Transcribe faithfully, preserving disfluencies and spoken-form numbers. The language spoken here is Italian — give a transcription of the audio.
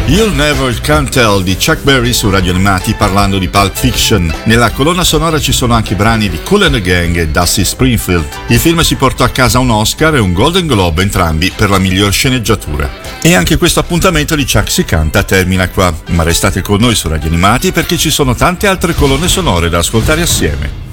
You'll Never Can Tell di Chuck Berry su Radio Animati, parlando di Pulp Fiction. Nella colonna sonora ci sono anche i brani di Kool and the Gang e Dusty Springfield. Il film si portò a casa un Oscar e un Golden Globe, entrambi per la miglior sceneggiatura. E anche questo appuntamento di Chuck si canta termina qua, ma restate con noi su Radio Animati perché ci sono tante altre colonne sonore da ascoltare assieme.